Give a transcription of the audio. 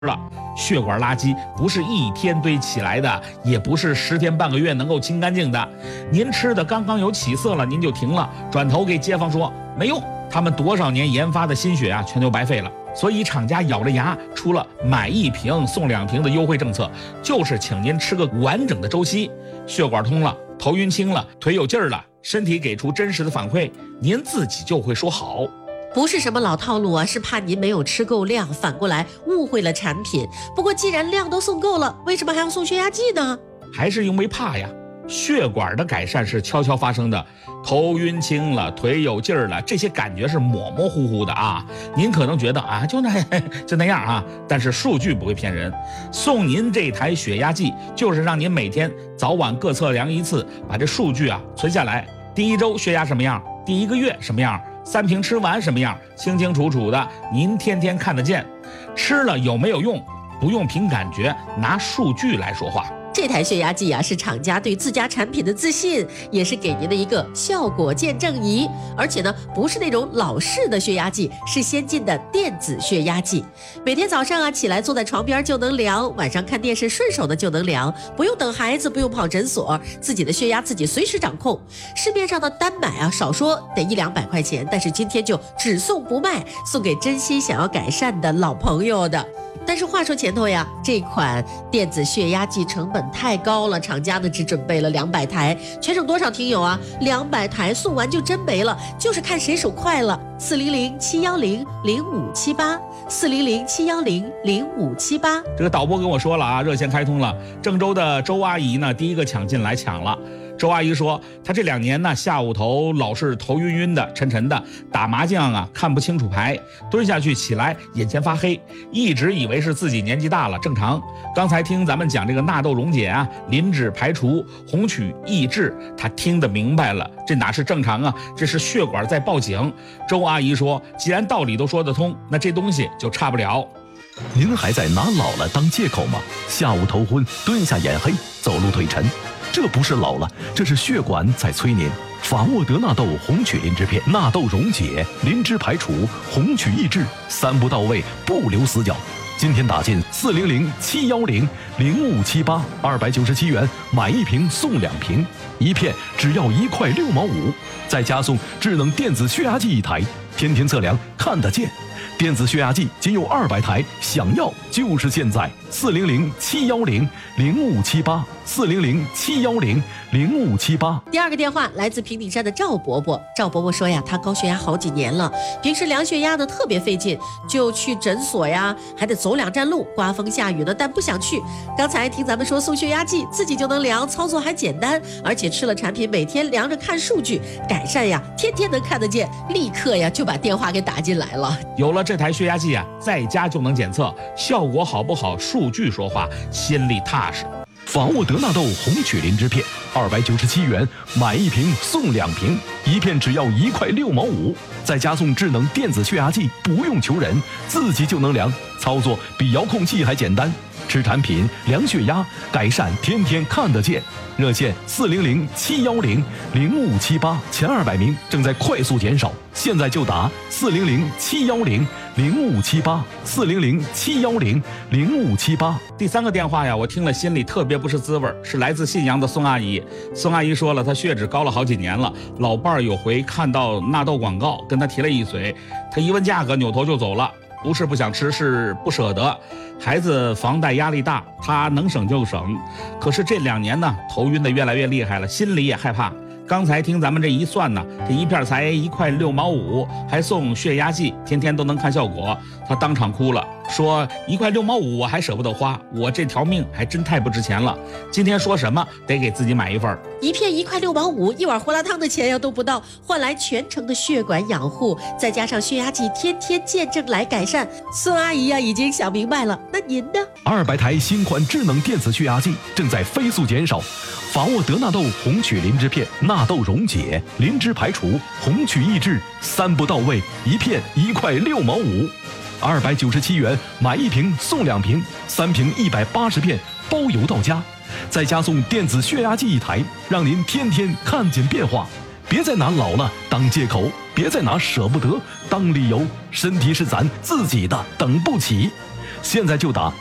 了。血管垃圾不是一天堆起来的，也不是10天半个月能够清干净的。您吃的刚刚有起色了，您就停了，转头给街坊说没用，他们多少年研发的心血啊，全都白费了。所以厂家咬着牙出了买1瓶送2瓶的优惠政策，就是请您吃个完整的周期。血管通了，头晕轻了，腿有劲儿了，身体给出真实的反馈，您自己就会说好。 不是什么老套路啊，是怕您没有吃够量，反过来误会了产品。不过既然量都送够了，为什么还要送血压计呢？ 还是因为怕呀。血管的改善是悄悄发生的，头晕轻了，腿有劲儿了，这些感觉是模模糊糊的啊。您可能觉得啊，就那样啊，但是数据不会骗人。送您这台血压计，就是让您每天早晚各测量一次，把这数据啊存下来。第1周血压什么样，第1个月什么样，3瓶吃完什么样，清清楚楚的，您天天看得见。吃了有没有用，不用凭感觉，拿数据来说话。 这台血压计啊，是厂家对自家产品的自信，也是给您的一个效果见证仪。而且呢，不是那种老式的血压计，是先进的电子血压计。每天早上啊起来坐在床边就能量，晚上看电视顺手的就能量，不用等孩子，不用跑诊所，自己的血压自己随时掌控。市面上的单买啊，少说得100-200块钱，但是今天就只送不卖，送给真心想要改善的老朋友的。但是话说前头呀，这款电子血压计成本太高了，厂家呢只准备了200台，全省多少听友啊？200台送完就真没了，就是看谁手快了。400-710-0578，400-710-0578。 这个导播跟我说了啊，热线开通了，郑州的周阿姨呢第一个抢进来抢了。周阿姨说，她这2年呢下午头老是头晕晕的、沉沉的，打麻将啊看不清楚牌，蹲下去起来眼前发黑，一直以为是自己年纪大了，正常。刚才听咱们讲这个纳豆溶解啊、磷脂排除、红曲抑制，她听得明白了，这哪是正常啊，这是血管在报警。周阿姨说，既然道理都说得通，那这东西就差不了。 您还在拿老了当借口吗？下午头昏，蹲下眼黑，走路腿沉，这不是老了，这是血管在催您。法沃德纳豆红曲磷脂片，纳豆溶解、磷脂排除、红曲抑制，3步到位，不留死角。今天打进400-710-0578，297元买1瓶送2瓶，1片只要1块6毛5，再加送智能电子血压计1台，天天测量看得见。电子血压计仅有200台，想要就是现在！400-710-0578，400-710-0578。 第2个电话来自平顶山的赵伯伯。赵伯伯说呀，他高血压好几年了，平时量血压呢特别费劲，就去诊所呀，还得走2站路，刮风下雨的，但不想去。刚才听咱们说送血压计，自己就能量，操作还简单，而且吃了产品每天量着看数据，改善呀，天天能看得见，立刻呀就把电话给打进来了。 有了这台血压计啊，在家就能检测，效果好不好，数据说话，心里踏实。 法沃德纳豆红曲磷脂片，297元买1瓶送2瓶，1片只要1块6毛5，再加送智能电子血压计，不用求人，自己就能量，操作比遥控器还简单。吃产品量血压，改善天天看得见。热线400-710-0578，前200名正在快速减少，现在就打400-710-0578，400-710-0578。 第3个电话呀，我听了心里特别不是滋味，是来自信阳的宋阿姨。宋阿姨说了，她血脂高了好几年了，老伴儿有回看到纳豆广告，跟她提了一嘴，她一问价格，扭头就走了。不是不想吃，是不舍得。孩子房贷压力大，他能省就省。可是这2年呢，头晕的越来越厉害了，心里也害怕。刚才听咱们这一算呢，这1片才1块6毛5，还送血压计，天天都能看效果。他当场哭了，说1块6毛5我还舍不得花，我这条命还真太不值钱了。今天说什么得给自己买1份 ，1片1块6毛5，一碗胡辣汤的钱呀都不到，换来全程的血管养护，再加上血压计天天见证来改善。孙阿姨呀已经想明白了，那您呢 ？200台新款智能电子血压计正在飞速减少。法沃德纳豆红曲磷脂片，纳豆溶解、磷脂排除、红曲抑制，3步到位，1片1块6毛5。297元买1瓶送2瓶，3瓶180片包邮到家，再加送电子血压计1台，让您天天看见变化。别再拿老了当借口，别再拿舍不得当理由，身体是咱自己的，等不起。 现在就打